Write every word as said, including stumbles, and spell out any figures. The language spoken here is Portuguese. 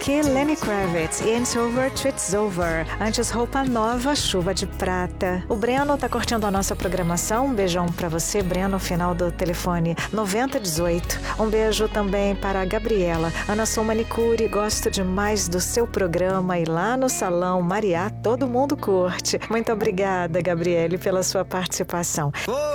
aqui Lenny Kravitz e It's Over, It's Over. Antes, Roupa Nova, Chuva de Prata. O Breno tá curtindo a nossa programação. Um beijão pra você, Breno, final do telefone noventa dezoito. Um beijo também para a Gabriela. Ana, sou manicure, gosto demais do seu programa e lá no Salão Mariá todo mundo curte. Muito obrigada, Gabriele, pela sua participação.